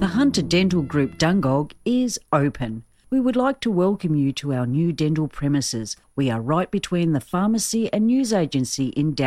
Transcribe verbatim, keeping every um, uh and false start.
The Hunter Dental Group Dungog is open. We would like to welcome you to our new dental premises. We are right between the pharmacy and news agency in Darra.